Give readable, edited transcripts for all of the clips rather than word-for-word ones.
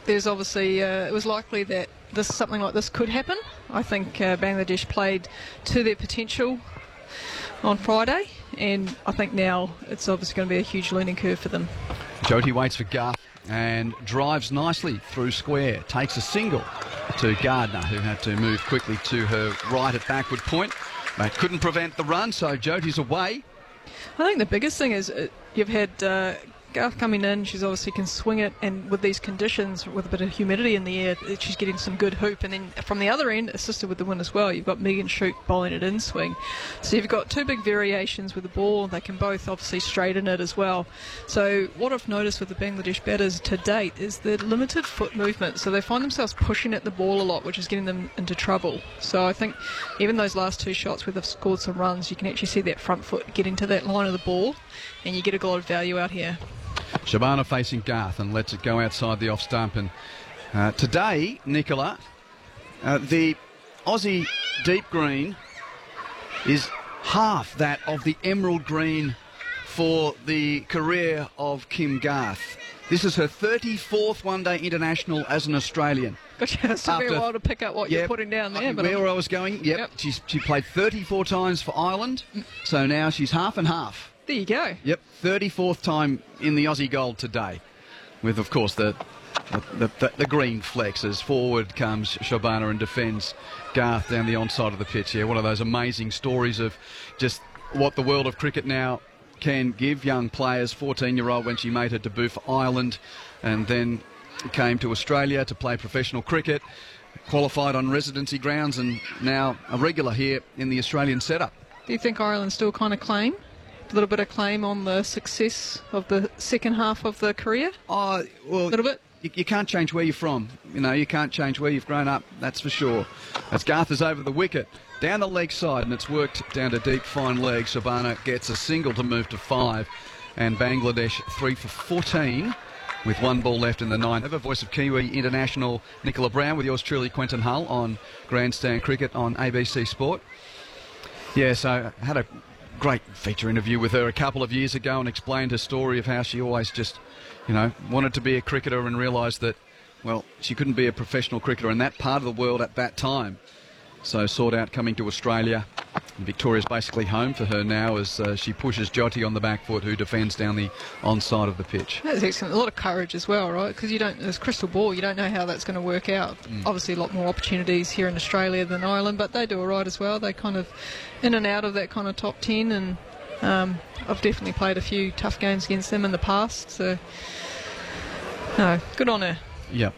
there's obviously it was likely that something like this could happen. I think Bangladesh played to their potential on Friday, and I think now it's obviously going to be a huge learning curve for them. Jyoti waits for Garth and drives nicely through square, takes a single to Gardner, who had to move quickly to her right at backward point. They couldn't prevent the run, so Jyoti's away. I think the biggest thing is you've had Garth coming in. She's obviously can swing it, and with these conditions, with a bit of humidity in the air, she's getting some good hoop. And then from the other end, assisted with the wind as well, you've got Megan Shute bowling it in swing. So you've got two big variations with the ball. They can both obviously straighten it as well. So what I've noticed with the Bangladesh batters to date is the limited foot movement. So they find themselves pushing at the ball a lot, which is getting them into trouble. So I think even those last two shots where they've scored some runs, you can actually see that front foot getting to that line of the ball, and you get a lot of value out here. Shabana facing Garth and lets it go outside the off stump. And today, Nicola, the Aussie deep green is half that of the emerald green for the career of Kim Garth. This is her 34th one-day international as an Australian. Gotcha. It's took me a while to pick up what you're putting down there. But where I was going, yep. She played 34 times for Ireland, so now she's half and half. There you go. Yep, 34th time in the Aussie Gold today, with, of course, the green flex as forward comes Shabana and defends Garth down the onside of the pitch. Yeah, one of those amazing stories of just what the world of cricket now can give young players. 14-year-old when she made her debut for Ireland, and then came to Australia to play professional cricket, qualified on residency grounds, and now a regular here in the Australian setup. Do you think Ireland still kind of claim? A little bit of claim on the success of the second half of the career? Oh, well, a little bit. You can't change where you're from. You know, you can't change where you've grown up, that's for sure. As Garth is over the wicket, down the leg side, and it's worked down to deep, fine leg. Shabana gets a single to move to 5, and Bangladesh 3 for 14 with one ball left in the 9th. Over. Voice of Kiwi international Nicola Brown with yours truly, Quentin Hull, on Grandstand Cricket on ABC Sport. Yeah, so I had a great feature interview with her a couple of years ago and explained her story of how she always just, wanted to be a cricketer and realised that, well, she couldn't be a professional cricketer in that part of the world at that time. So sought out coming to Australia. And Victoria's basically home for her now as she pushes Jyoti on the back foot, who defends down the onside of the pitch. That's excellent. A lot of courage as well, right? Because there's crystal ball, you don't know how that's going to work out. Obviously a lot more opportunities here in Australia than Ireland, but they do all right as well. They kind of in and out of that kind of top 10, and I've definitely played a few tough games against them in the past, so no, good on her. Yep.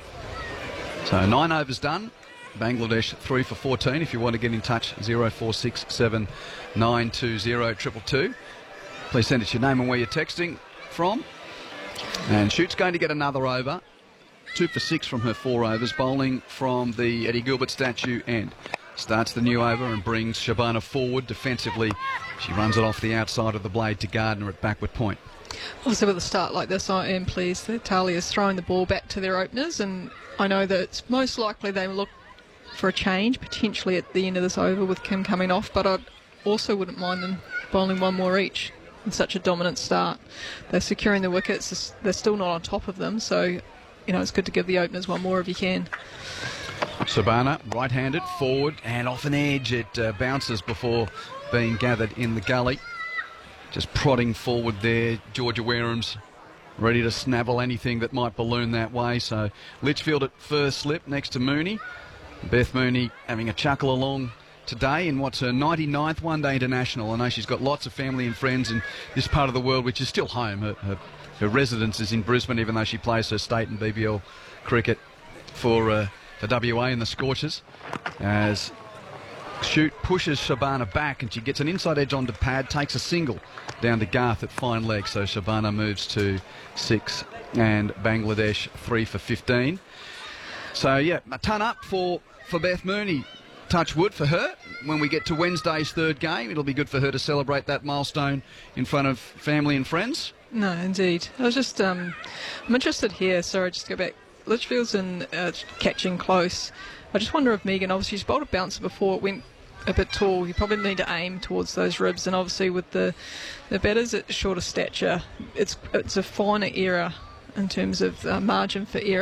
So 9 overs done. Bangladesh 3 for 14. If you want to get in touch, 0467 920 222. Please send us your name and where you're texting from. And Shute's going to get another over. 2 for 6 from her 4 overs, bowling from the Eddie Gilbert statue end. Starts the new over and brings Shabana forward defensively. She runs it off the outside of the blade to Gardner at backward point. Obviously with a start like this, I am pleased that Talia's throwing the ball back to their openers, and I know that it's most likely they look for a change potentially at the end of this over with Kim coming off, but I also wouldn't mind them bowling one more each in such a dominant start. They're securing the wickets, they're still not on top of them, so it's good to give the openers one more if you can. Shabana, right-handed, forward and off an edge. It bounces before being gathered in the gully. Just prodding forward there. Georgia Wareham's ready to snavel anything that might balloon that way. So Litchfield at first slip next to Mooney. Beth Mooney having a chuckle along today in what's her 99th one-day international. I know she's got lots of family and friends in this part of the world, which is still home. Her residence is in Brisbane, even though she plays her state and BBL cricket for WA in the Scorchers. As Shute pushes Shabana back and she gets an inside edge onto pad, takes a single down to Garth at fine leg. So Shabana moves to 6 and Bangladesh 3 for 15. So, yeah, a ton up for Beth Mooney. Touch wood for her. When we get to Wednesday's third game, it'll be good for her to celebrate that milestone in front of family and friends. No, indeed. I was just, I'm interested here. Sorry, just to go back. Litchfield's in catching close. I just wonder if Megan, obviously she's bowled a bouncer before, it went a bit tall. You probably need to aim towards those ribs, and obviously with the batters at shorter stature, it's a finer error in terms of margin for error.